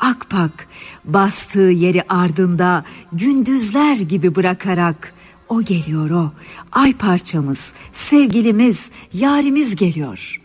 akpak, bastığı yeri ardında gündüzler gibi bırakarak o geliyor o, ay parçamız, sevgilimiz, yarimiz geliyor.